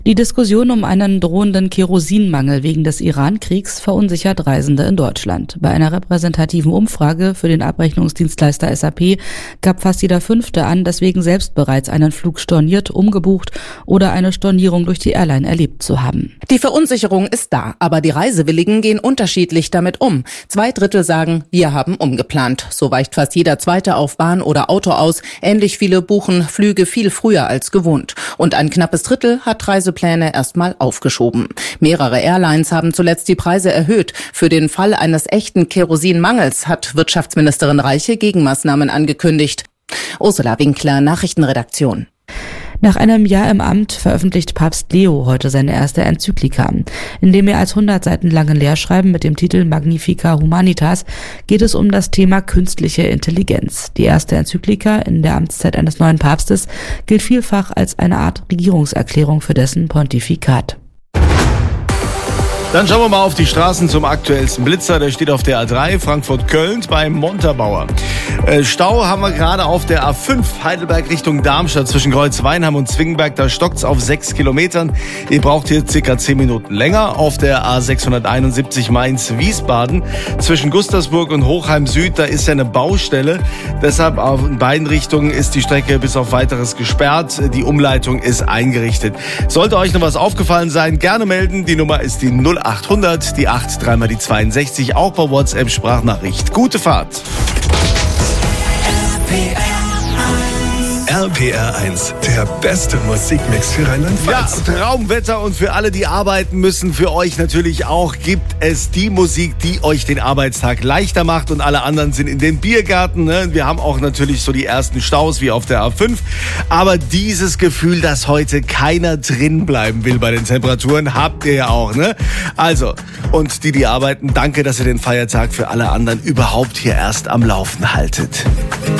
Die Diskussion um einen drohenden Kerosinmangel wegen des Iran-Kriegs verunsichert Reisende in Deutschland. Bei einer repräsentativen Umfrage für den Abrechnungsdienstleister SAP gab fast jeder Fünfte an, deswegen selbst bereits einen Flug storniert, umgebucht oder eine Stornierung durch die Airline erlebt zu haben. Die Verunsicherung ist da, aber die Reisewilligen gehen unterschiedlich damit um. 2/3 sagen, wir haben umgeplant. So weicht fast jeder Zweite auf Bahn oder Auto aus. Ähnlich viele buchen Flüge viel früher als gewohnt. Und ein knappes Drittel hat Reisepläne erstmal aufgeschoben. Mehrere Airlines haben zuletzt die Preise erhöht. Für den Fall eines echten Kerosinmangels hat Wirtschaftsministerin Reiche Gegenmaßnahmen angekündigt. Ursula Winkler, Nachrichtenredaktion. Nach einem Jahr im Amt veröffentlicht Papst Leo heute seine erste Enzyklika. In dem mehr als 100 Seiten langen Lehrschreiben mit dem Titel Magnificat Humanitas geht es um das Thema künstliche Intelligenz. Die erste Enzyklika in der Amtszeit eines neuen Papstes gilt vielfach als eine Art Regierungserklärung für dessen Pontifikat. Dann schauen wir mal auf die Straßen zum aktuellsten Blitzer. Der steht auf der A3 Frankfurt-Köln beim Montabaur. Stau haben wir gerade auf der A5 Heidelberg Richtung Darmstadt zwischen Kreuz-Weinheim und Zwingenberg. Da stockt's auf 6 Kilometern. Ihr braucht hier circa 10 Minuten länger. Auf der A671 Mainz-Wiesbaden zwischen Gustavsburg und Hochheim Süd, da ist ja eine Baustelle. Deshalb in beiden Richtungen ist die Strecke bis auf Weiteres gesperrt. Die Umleitung ist eingerichtet. Sollte euch noch was aufgefallen sein, gerne melden. Die Nummer ist die 0800, die 8, dreimal die 62, auch bei WhatsApp Sprachnachricht. Gute Fahrt. RPR 1, der beste Musikmix für Rheinland-Pfalz. Ja, Traumwetter und für alle, die arbeiten müssen, für euch natürlich auch, gibt es die Musik, die euch den Arbeitstag leichter macht und alle anderen sind in den Biergarten. Ne? Wir haben auch natürlich so die ersten Staus wie auf der A5, aber dieses Gefühl, dass heute keiner drin bleiben will bei den Temperaturen, habt ihr ja auch. Ne? Also, und die arbeiten, danke, dass ihr den Feiertag für alle anderen überhaupt hier erst am Laufen haltet.